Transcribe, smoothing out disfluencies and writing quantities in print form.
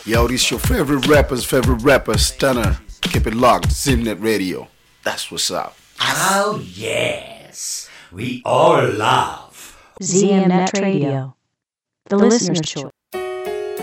Yo, this your favorite rapper, Stunner. Keep it locked, Zimnet Radio. That's what's up. Oh, yes. We all love ZMNet Radio, the listener's choice.